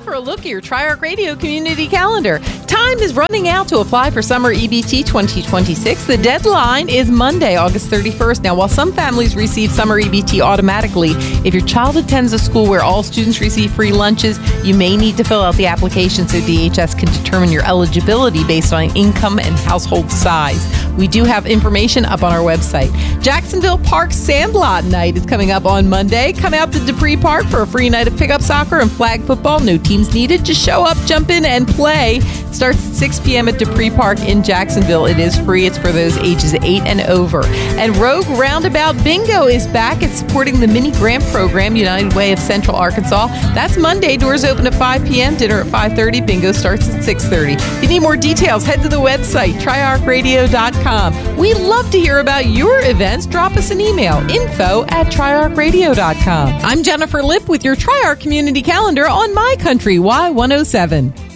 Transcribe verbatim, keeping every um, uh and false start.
Now for a look at your Triarch Radio Community Calendar. Time is running out to apply for Summer E B T twenty twenty-six. The deadline is Monday, August thirty-first. Now, while some families receive Summer E B T automatically, if your child attends a school where all students receive free lunches, you may need to fill out the application so D H S can determine your eligibility based on income and household size. We do have information up on our website. Jacksonville Park Sandlot Night is coming up on Monday. Come out to Dupree Park for a free night of pickup soccer and flag football. No teams needed. Just show up, jump in, and play. It starts at six p.m. at Dupree Park in Jacksonville. It is free. It's for those ages eight and over. And Rogue Roundabout Bingo is back. It's supporting the mini grant program, United Way of Central Arkansas. That's Monday. Doors open at five p.m. Dinner at five thirty. Bingo starts at six thirty. If you need more details, head to the website, triarch radio dot com. We love to hear about your events. Drop us an email, info at triarch radio dot com. I'm Jennifer Lipp with your Triarch Community Calendar on My Country Y one oh seven.